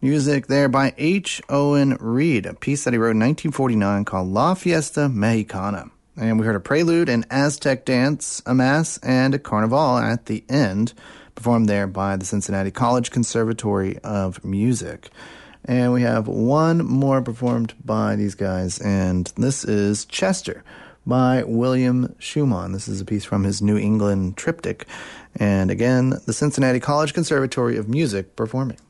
Music there by H. Owen Reed, a piece that he wrote in 1949 called La Fiesta Mexicana. And we heard a prelude, an Aztec dance, a mass, and a carnival at the end, performed there by the Cincinnati College Conservatory of Music. And we have one more performed by these guys, and this is Chester by William Schumann. This is a piece from his New England triptych. And again, the Cincinnati College Conservatory of Music performing.